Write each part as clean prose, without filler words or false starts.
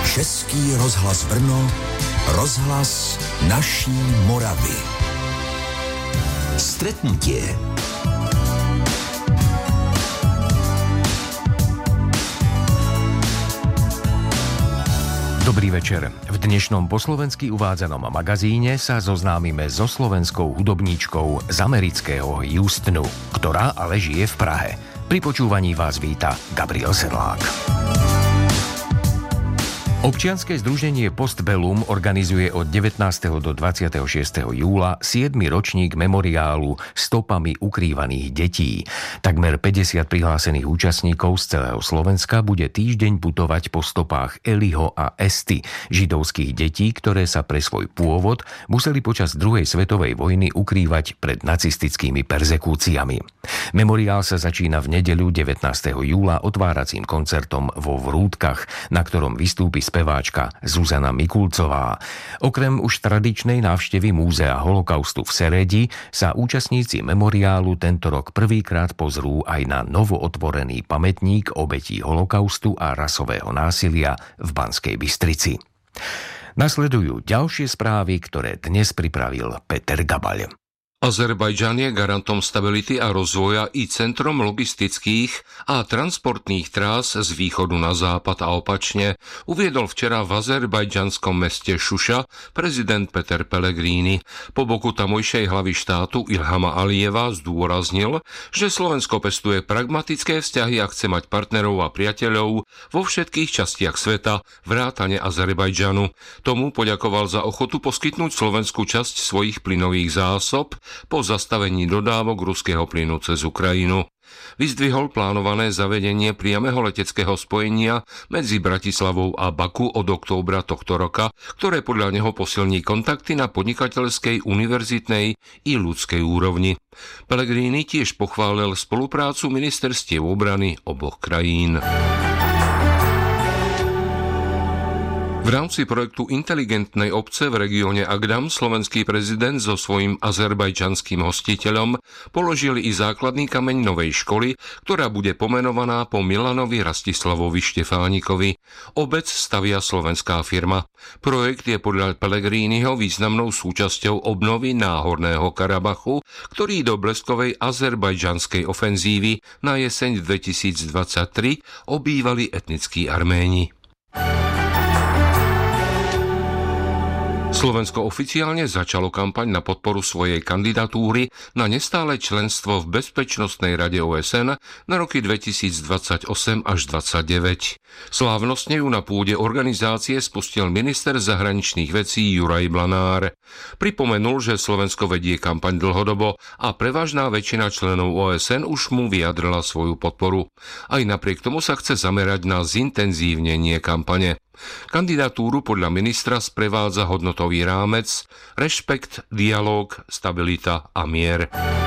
Český rozhlas Brno, rozhlas naší Moravy. Stretnutie. Dobrý večer. V dnešnom po slovensky uvádzanom magazíne sa zoznámime so slovenskou hudobníčkou z amerického Houstonu, ktorá ale žije v Prahe. Pri počúvaní vás víta Gabriel Sedlák. Občianske združenie Postbellum organizuje od 19. do 26. júla 7. ročník memoriálu Stopami ukrývaných detí. Takmer 50 prihlásených účastníkov z celého Slovenska bude týždeň putovať po stopách Eliho a Esty, židovských detí, ktoré sa pre svoj pôvod museli počas druhej svetovej vojny ukrývať pred nacistickými perzekúciami. Memoriál sa začína v nedeľu 19. júla otváracím koncertom vo Vrútkach, na ktorom vystúpi speváčka Zuzana Mikulcová. Okrem už tradičnej návštevy Múzea holokaustu v Seredi sa účastníci memoriálu tento rok prvýkrát pozrú aj na novootvorený pamätník obetí holokaustu a rasového násilia v Banskej Bystrici. Nasledujú ďalšie správy, ktoré dnes pripravil Peter Gabaľ. Azerbajdžan je garantom stability a rozvoja i centrom logistických a transportných trás z východu na západ a opačne, uviedol včera v azerbajdžanskom meste Šuša prezident Peter Pellegrini. Po boku tamojšej hlavy štátu Ilhama Alijeva zdôraznil, že Slovensko pestuje pragmatické vzťahy a chce mať partnerov a priateľov vo všetkých častiach sveta, vrátane Azerbajdžanu. Tomu poďakoval za ochotu poskytnúť Slovensku časť svojich plynových zásob po zastavení dodávok ruského plynu cez Ukrajinu. Vyzdvihol plánované zavedenie priameho leteckého spojenia medzi Bratislavou a Baku od októbra tohto roka, ktoré podľa neho posilní kontakty na podnikateľskej, univerzitnej i ľudskej úrovni. Pellegrini tiež pochválil spoluprácu ministerstiev obrany oboch krajín. V rámci projektu inteligentnej obce v regióne Agdam slovenský prezident so svojím azerbajdžanským hostiteľom položili i základný kameň novej školy, ktorá bude pomenovaná po Milanovi Rastislavovi Štefánikovi. Obec stavia slovenská firma. Projekt je podľa Pellegriniho významnou súčasťou obnovy Náhorného Karabachu, ktorý do bleskovej azerbajdžanskej ofenzívy na jeseň 2023 obývali etnickí Arméni. Slovensko oficiálne začalo kampaň na podporu svojej kandidatúry na nestále členstvo v Bezpečnostnej rade OSN na roky 2028 až 2029. Slávnostne ju na pôde organizácie spustil minister zahraničných vecí Juraj Blanár. Pripomenul, že Slovensko vedie kampaň dlhodobo a prevažná väčšina členov OSN už mu vyjadrila svoju podporu. Aj napriek tomu sa chce zamerať na zintenzívnenie kampane. Kandidatúru podľa ministra sprevádza hodnotový rámec, rešpekt, dialóg, stabilita a mier.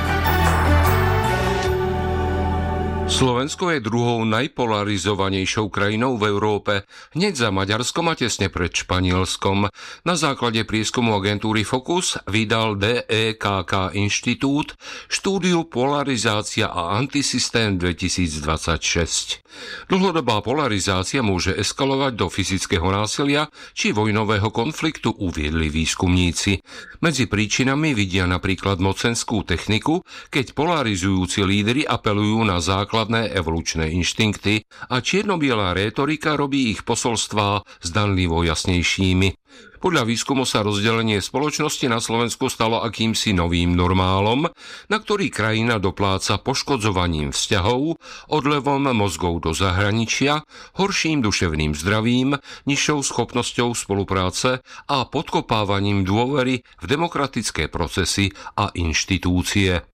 Slovensko je druhou najpolarizovanejšou krajinou v Európe, hneď za Maďarskom a tesne pred Španielskom. Na základe prieskumu agentúry Focus vydal DEKK Inštitút štúdiu Polarizácia a antisystém 2026. Dlhodobá polarizácia môže eskalovať do fyzického násilia či vojnového konfliktu, uviedli výskumníci. Medzi príčinami vidia napríklad mocenskú techniku, keď polarizujúci lídri apelujú na základné evolučné inštinkty a čierno-biela rétorika robí ich posolstvá zdanlivo jasnejšími. Podľa výskumu sa rozdelenie spoločnosti na Slovensku stalo akýmsi novým normálom, na ktorý krajina dopláca poškodzovaním vzťahov, odlevom mozgov do zahraničia, horším duševným zdravím, nižšou schopnosťou spolupráce a podkopávaním dôvery v demokratické procesy a inštitúcie.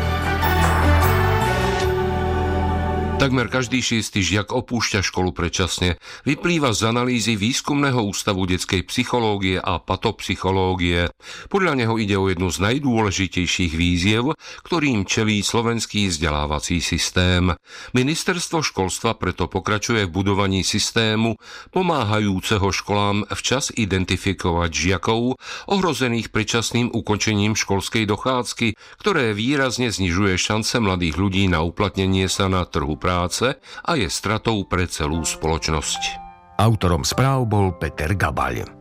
Takmer každý šiestý žiak opúšťa školu predčasne. Vyplýva z analýzy Výskumného ústavu detskej psychológie a patopsychológie. Podľa neho ide o jednu z najdôležitejších výziev, ktorým čelí slovenský vzdelávací systém. Ministerstvo školstva preto pokračuje v budovaní systému pomáhajúceho školám včas identifikovať žiakov ohrozených predčasným ukončením školskej dochádzky, ktoré výrazne znižuje šance mladých ľudí na uplatnenie sa na trhu práce a je stratou pre celú spoločnosť. Autorom správ bol Peter Gabaľ.